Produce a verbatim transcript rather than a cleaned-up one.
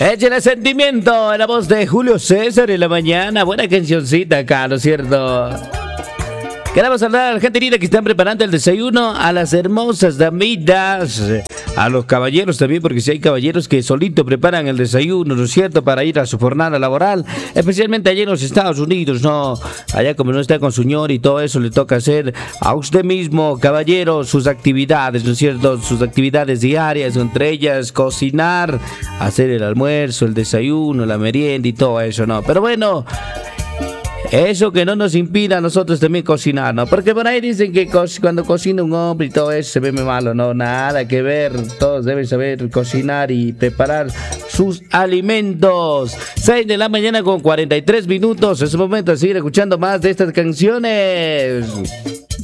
Échale sentimiento en la voz de Julio César en la mañana. Buena cancioncita acá, ¿no es cierto? Queremos hablar a la gente linda que están preparando el desayuno, a las hermosas damitas, a los caballeros también, porque si hay caballeros que solito preparan el desayuno, ¿no es cierto?, para ir a su jornada laboral, especialmente allá en los Estados Unidos, ¿no? Allá como no está con su señor y todo eso, le toca hacer a usted mismo, caballero, sus actividades, ¿no es cierto?, sus actividades diarias, entre ellas cocinar, hacer el almuerzo, el desayuno, la merienda y todo eso, ¿no? Pero bueno, eso que no nos impida a nosotros también cocinar, ¿no? Porque por ahí dicen que co cuando cocina un hombre y todo eso se ve muy malo, ¿no? Nada que ver, todos deben saber cocinar y preparar sus alimentos. seis de la mañana con cuarenta y tres minutos, es momento de seguir escuchando más de estas canciones.